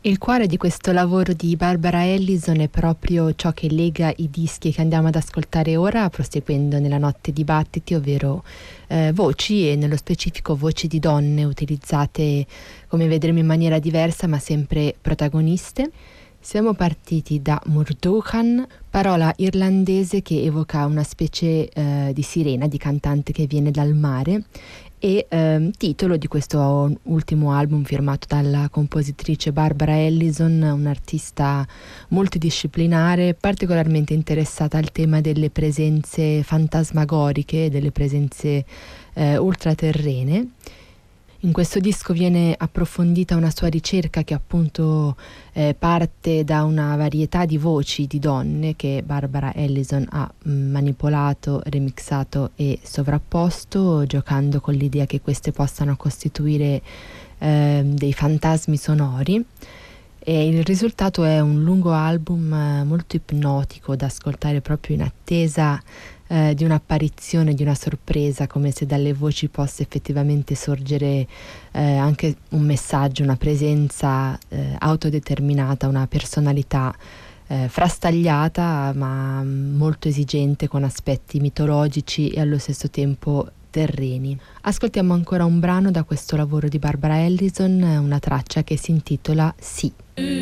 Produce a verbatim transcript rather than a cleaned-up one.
Il cuore di questo lavoro di Barbara Ellison è proprio ciò che lega i dischi che andiamo ad ascoltare ora, proseguendo nella notte di battiti, ovvero eh, voci e nello specifico voci di donne utilizzate, come vedremo, in maniera diversa ma sempre protagoniste. Siamo partiti da Murdokan, parola irlandese che evoca una specie eh, di sirena, di cantante che viene dal mare, e eh, titolo di questo ultimo album firmato dalla compositrice Barbara Ellison, un'artista multidisciplinare particolarmente interessata al tema delle presenze fantasmagoriche, delle presenze eh, ultraterrene. In questo disco viene approfondita una sua ricerca che appunto eh, parte da una varietà di voci di donne che Barbara Ellison ha mh, manipolato, remixato e sovrapposto, giocando con l'idea che queste possano costituire eh, dei fantasmi sonori. E il risultato è un lungo album eh, molto ipnotico da ascoltare proprio in attesa eh, di un'apparizione, di una sorpresa, come se dalle voci possa effettivamente sorgere eh, anche un messaggio, una presenza eh, autodeterminata, una personalità eh, frastagliata ma molto esigente, con aspetti mitologici e allo stesso tempo terreni. Ascoltiamo ancora un brano da questo lavoro di Barbara Ellison, una traccia che si intitola Sì.